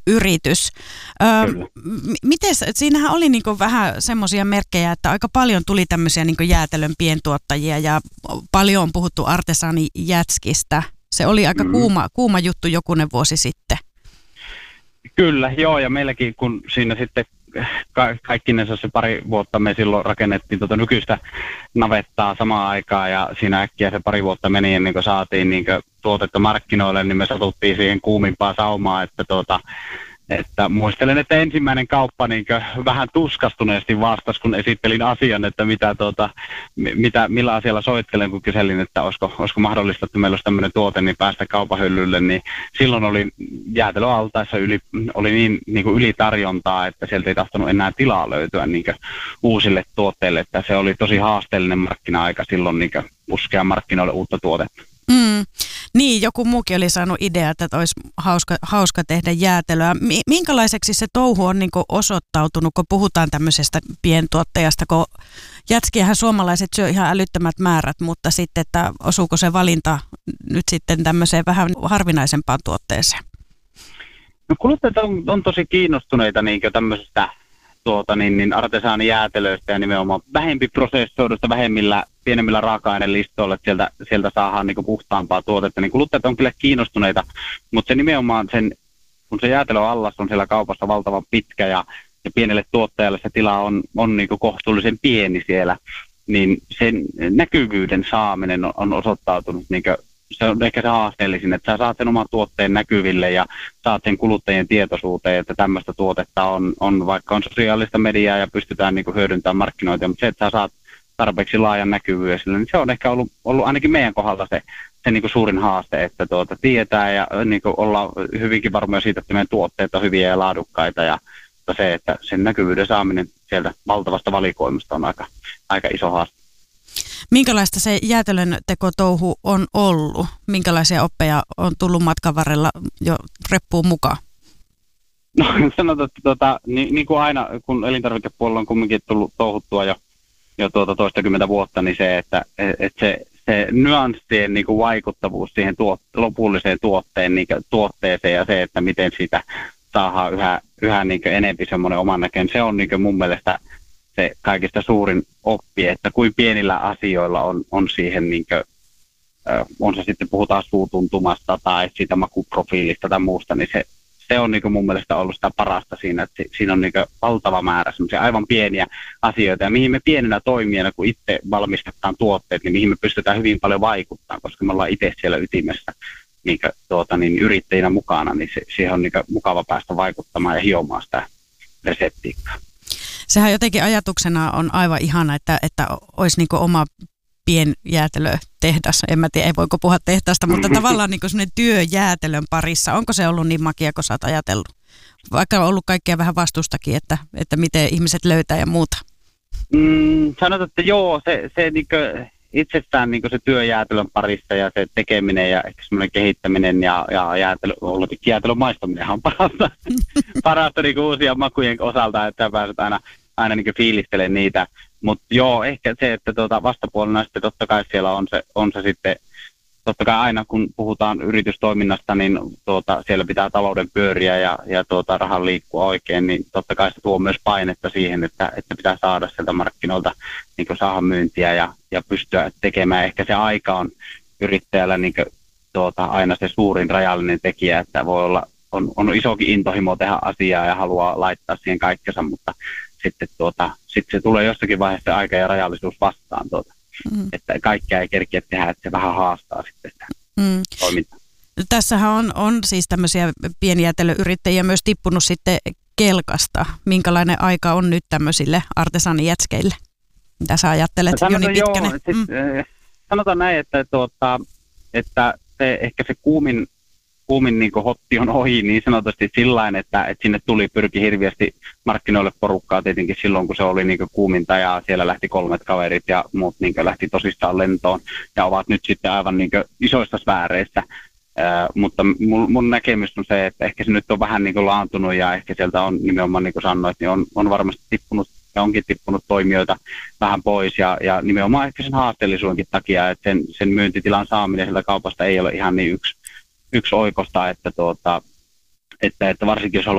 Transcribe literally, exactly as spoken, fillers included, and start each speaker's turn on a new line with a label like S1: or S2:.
S1: yritys. Ö, m- miten, siinähän oli niin kuin vähän semmoisia merkkejä, että aika paljon tuli tämmöisiä niin kuin jäätelön pientuottajia ja paljon on puhuttu artesaanijätskistä. Se oli aika mm. kuuma, kuuma juttu jokunen vuosi sitten.
S2: Kyllä, joo, ja meilläkin kun siinä sitten ka- kaikkinensa se pari vuotta me silloin rakennettiin tuota nykyistä navettaa samaan aikaan, ja siinä äkkiä se pari vuotta meni ennen kuin saatiin niin kuin tuotetta markkinoille, niin me satuttiin siihen kuumimpaan saumaan, että tuota, Että muistelen, että ensimmäinen kauppa niin vähän tuskastuneesti vastasi, kun esittelin asian, että mitä, tuota, mitä, millä asialla soittelen, kun kyselin, että olisiko, olisiko mahdollista, että meillä olisi tämmöinen tuote, niin päästä kaupahyllylle, niin silloin oli jäätelöaltaissa yli, oli niin, niin kuin ylitarjontaa, että sieltä ei tahtonut enää tilaa löytyä niin uusille tuotteille, että se oli tosi haasteellinen markkina-aika silloin niin puskea markkinoille uutta tuotetta.
S1: Mm. Niin, joku muukin oli saanut idea, että olisi hauska, hauska tehdä jäätelöä. Minkälaiseksi se touhu on niin kuin osoittautunut, kun puhutaan tämmöisestä pientuottajasta, kun jätskiähän suomalaiset syö ihan älyttömät määrät, mutta sitten, että osuuko se valinta nyt sitten tämmöiseen vähän harvinaisempaan tuotteeseen?
S2: No kuluttajat on, on tosi kiinnostuneita niin tämmöisestä tuota, niin, niin artesaanijäätelöistä ja nimenomaan vähempi prosessoidusta, vähemmillä, pienemmillä raaka-ainelistoilla, että sieltä, sieltä saadaan niin puhtaampaa tuotetta. Niin kuluttajat on kyllä kiinnostuneita, mutta se nimenomaan sen, kun se jäätelöallas on siellä kaupassa valtavan pitkä ja, ja pienelle tuottajalle se tila on, on niin kohtuullisen pieni siellä, niin sen näkyvyyden saaminen on, on osoittautunut niin se on ehkä se haasteellisin, että sä saat sen oman tuotteen näkyville ja saat sen kuluttajien tietoisuuteen, että tämmöistä tuotetta on, on vaikka on sosiaalista mediaa ja pystytään niin kuin hyödyntämään markkinointia, mutta se, että sä saat tarpeeksi laajan näkyvyyden sille, niin se on ehkä ollut, ollut ainakin meidän kohdalla se, se niin kuin suurin haaste, että tuota, tietää ja niin kuin ollaan hyvinkin varmoja siitä, että meidän tuotteet on hyviä ja laadukkaita ja se, että sen näkyvyyden saaminen sieltä valtavasta valikoimasta on aika, aika iso haaste.
S1: Minkälaista se jäätelön tekotouhu on ollut? Minkälaisia oppeja on tullut matkan varrella jo reppuun mukaan?
S2: No sanotaan, että tuota, niin, niin kuin aina, kun elintarvikepuolella on kumminkin tullut touhuttua jo, jo tuota toistakymmentä vuotta, niin se, että et se, se nyanssien niin kuin vaikuttavuus siihen tuot, lopulliseen tuotteen, niin kuin tuotteeseen ja se, että miten siitä saadaan yhä, yhä niin kuin enemmän semmoinen oman näköinen, se on niin kuin mun mielestä se kaikista suurin oppi, että kuin pienillä asioilla on, on siihen, niin kuin, on se sitten puhutaan suutuntumasta tai siitä makuprofiilista tai muusta, niin se, se on niin kuin mun mielestä ollut sitä parasta siinä, että siinä on niin kuin valtava määrä semmoisia aivan pieniä asioita, ja mihin me pienenä toimijana, kun itse valmistetaan tuotteet, niin mihin me pystytään hyvin paljon vaikuttamaan, koska me ollaan itse siellä ytimessä niin kuin, tuota, niin yrittäjinä mukana, niin se, siihen on niin kuin mukava päästä vaikuttamaan ja hiomaan sitä reseptiikkaa.
S1: Sehän jotenkin ajatuksena on aivan ihana, että, että olisi niin kuin oma pienjäätelötehdas. En mä tiedä, ei voiko puhua tehtaasta, mutta tavallaan niin kuin semmoinen työ jäätelön parissa. Onko se ollut niin makia, kun sä oot ajatellut? Vaikka on ollut kaikkea vähän vastustakin, että, että miten ihmiset löytää ja muuta.
S2: Mm, sanotaan, että joo, se, se niin kuin itsestään niin kuin se työ jäätelön parissa ja se tekeminen ja ehkä semmoinen kehittäminen ja, ja jäätelö, jäätelön maistaminen on parasta, parasta niin kuin uusien makujen osalta, että pääset aina, aina niin kuin fiilistelemään niitä. Mutta joo, ehkä se, että tuota vastapuolena sitten totta kai siellä on se, on se sitten, totta kai aina kun puhutaan yritystoiminnasta, niin tuota, siellä pitää talouden pyöriä ja, ja tuota, rahan liikkua oikein, niin totta kai se tuo myös painetta siihen, että, että pitää saada sieltä markkinoilta niin kuin saada myyntiä ja, ja pystyä tekemään. Ehkä se aika on yrittäjällä niin kuin, tuota, aina se suurin rajallinen tekijä, että voi olla, on, on isokin intohimo tehdä asiaa ja haluaa laittaa siihen kaikkensa, mutta sitten, tuota, sitten se tulee jossakin vaiheessa aika ja rajallisuus vastaan, tuota, mm. että kaikkea ei kerkiä tehdä, että se vähän haastaa sitten sitä mm. toimintaa.
S1: Tässähän on, on siis tämmöisiä pienjäätelöyrittäjiä myös tippunut sitten kelkasta. Minkälainen aika on nyt tämmöisille artesaanijätskeille? Mitä sä ajattelet, no, Joni Pitkänen? Joo,
S2: siis, mm. äh, sanotaan näin, että, tuota, että se, ehkä se kuumin kuumin niin hotti on ohi niin sanotusti sillain, että, että sinne tuli pyrki hirveästi markkinoille porukkaa tietenkin silloin, kun se oli niin kuuminta ja siellä lähti kolmet kaverit ja muut niin lähti tosissaan lentoon ja ovat nyt sitten aivan niin isoissa sfääreissä. Äh, mutta mun, mun näkemys on se, että ehkä se nyt on vähän niin laantunut ja ehkä sieltä on nimenomaan, niin kuin sanoit, niin on, on varmasti tippunut ja onkin tippunut toimijoita vähän pois ja, ja nimenomaan ehkä sen haasteellisuudenkin takia, että sen, sen myyntitilan saaminen sieltä kaupasta ei ole ihan niin yksi yksi oikosta, että, tuota, että, että varsinkin jos